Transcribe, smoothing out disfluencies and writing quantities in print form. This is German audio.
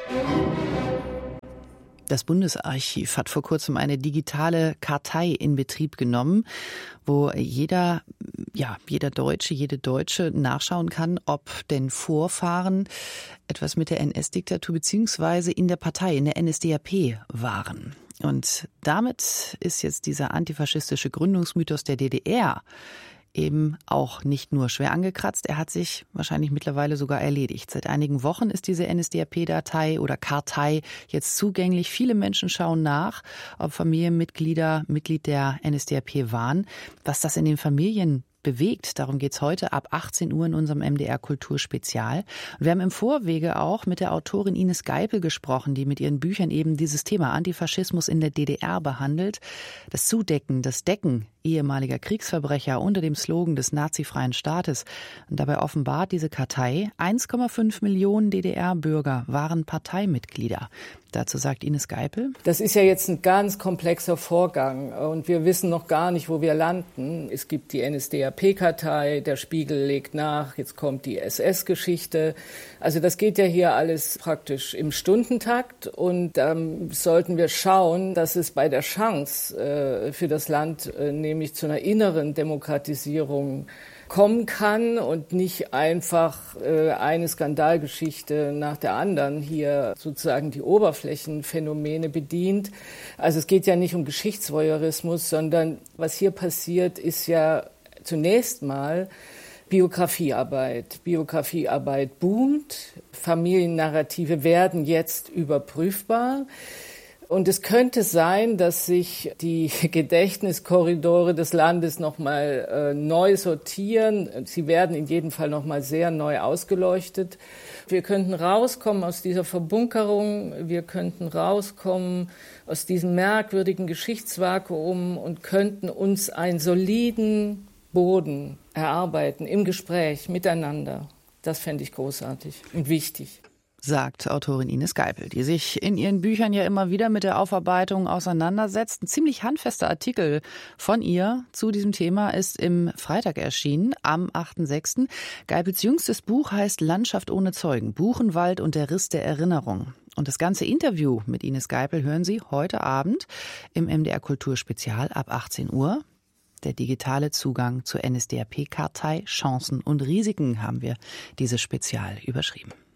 Das Bundesarchiv hat vor kurzem eine digitale Kartei in Betrieb genommen, wo jeder Deutsche, jede Deutsche nachschauen kann, ob denn Vorfahren etwas mit der NS-Diktatur beziehungsweise in der Partei, in der NSDAP waren. Und damit ist jetzt dieser antifaschistische Gründungsmythos der DDR eben auch nicht nur schwer angekratzt, er hat sich wahrscheinlich mittlerweile sogar erledigt. Seit einigen Wochen ist diese NSDAP-Datei oder Kartei jetzt zugänglich. Viele Menschen schauen nach, ob Familienmitglieder Mitglied der NSDAP waren. Was das in den Familien bewegt, darum geht's heute ab 18 Uhr in unserem MDR Kulturspezial. Und wir haben im Vorwege auch mit der Autorin Ines Geipel gesprochen, die mit ihren Büchern eben dieses Thema Antifaschismus in der DDR behandelt. Das Zudecken, das Decken ehemaliger Kriegsverbrecher unter dem Slogan des nazifreien Staates. Und dabei offenbart diese Kartei, 1,5 Millionen DDR-Bürger waren Parteimitglieder. Dazu sagt Ines Geipel: Das ist ja jetzt ein ganz komplexer Vorgang und wir wissen noch gar nicht, wo wir landen. Es gibt die NSDAP-Kartei, der Spiegel legt nach, jetzt kommt die SS-Geschichte. Also das geht ja hier alles praktisch im Stundentakt und sollten wir schauen, dass es bei der Chance für das Land nämlich zu einer inneren Demokratisierung kommen kann und nicht einfach eine Skandalgeschichte nach der anderen hier sozusagen die Oberflächenphänomene bedient. Also es geht ja nicht um Geschichtsvoyeurismus, sondern was hier passiert, ist ja zunächst mal Biografiearbeit. Biografiearbeit boomt, Familiennarrative werden jetzt überprüfbar. Und es könnte sein, dass sich die Gedächtniskorridore des Landes nochmal neu sortieren. Sie werden in jedem Fall nochmal sehr neu ausgeleuchtet. Wir könnten rauskommen aus dieser Verbunkerung, wir könnten rauskommen aus diesem merkwürdigen Geschichtsvakuum und könnten uns einen soliden Boden erarbeiten im Gespräch miteinander. Das fände ich großartig und wichtig. Sagt Autorin Ines Geipel, die sich in ihren Büchern ja immer wieder mit der Aufarbeitung auseinandersetzt. Ein ziemlich handfester Artikel von ihr zu diesem Thema ist im Freitag erschienen, am 8.6. Geipels jüngstes Buch heißt Landschaft ohne Zeugen, Buchenwald und der Riss der Erinnerung. Und das ganze Interview mit Ines Geipel hören Sie heute Abend im MDR Kulturspezial ab 18 Uhr. Der digitale Zugang zur NSDAP-Kartei, Chancen und Risiken haben wir dieses Spezial überschrieben.